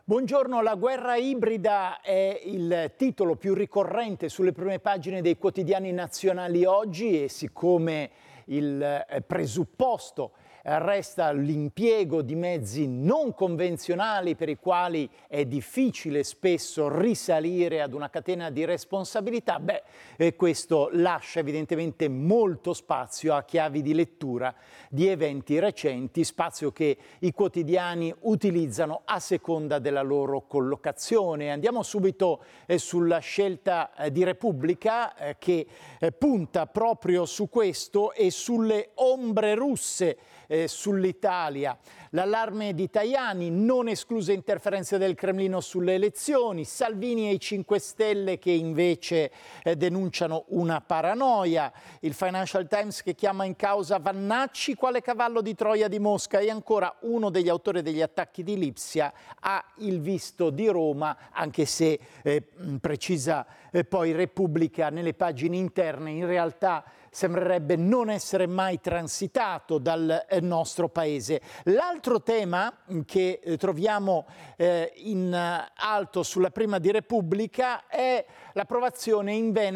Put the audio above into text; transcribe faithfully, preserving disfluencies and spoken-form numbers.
Buongiorno, la guerra ibrida è il titolo più ricorrente sulle prime pagine dei quotidiani nazionali oggi e siccome il eh, presupposto eh, resta l'impiego di mezzi non convenzionali per i quali è difficile spesso risalire ad una catena di responsabilità, beh, eh, questo lascia evidentemente molto spazio a chiavi di lettura di eventi recenti, spazio che i quotidiani utilizzano a seconda della loro collocazione. Andiamo subito eh, sulla scelta eh, di Repubblica eh, che eh, punta proprio su questo e sulle ombre russe eh, sull'Italia. L'allarme di Tajani, non escluse interferenze del Cremlino sulle elezioni, Salvini e i cinque Stelle che invece eh, denunciano una paranoia, il Financial Times che chiama in causa Vannacci, quale cavallo di Troia di Mosca, e ancora uno degli autori degli attacchi di Lipsia ha il visto di Roma, anche se eh, precisa eh, poi Repubblica nelle pagine interne, in realtà sembrerebbe non essere mai transitato dal eh, nostro paese. L'altro tema che eh, troviamo eh, in alto sulla prima di Repubblica è l'approvazione in Veneto